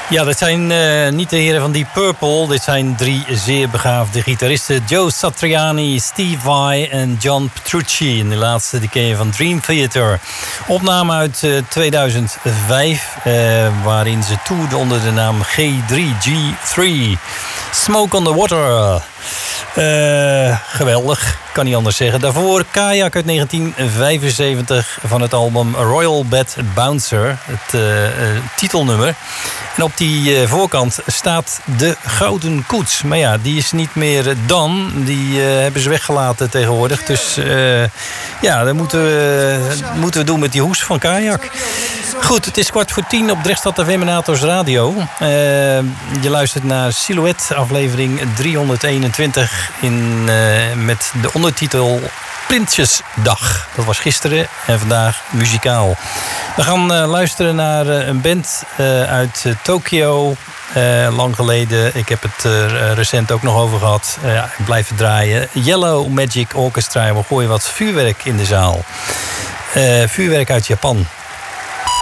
Ja, dit zijn niet de heren van Deep Purple. Dit zijn 3 zeer begaafde gitaristen. Joe Satriani, Steve Vai en John Petrucci. En de laatste die ken je van Dream Theater. Opname uit 2005, waarin ze toerden onder de naam G3. Smoke on the Water. Geweldig, kan niet anders zeggen. Daarvoor Kayak uit 1975 van het album Royal Bed Bouncer. Het titelnummer. En op die voorkant staat de Gouden Koets. Maar ja, die is niet meer dan. Die hebben ze weggelaten tegenwoordig. Dus ja, dat moeten we doen met die hoes van Kayak. Goed, het is 10:15 op Drechtstad FM en Atos Radio. Je luistert naar Silhouette, aflevering 321... met de ondertitel Prinsjesdag. Dat was gisteren en vandaag muzikaal. We gaan luisteren naar een band uit Tokio. Lang geleden. Ik heb het er recent ook nog over gehad. Ik blijf het draaien. Yellow Magic Orchestra. We gooien wat vuurwerk in de zaal. Vuurwerk uit Japan.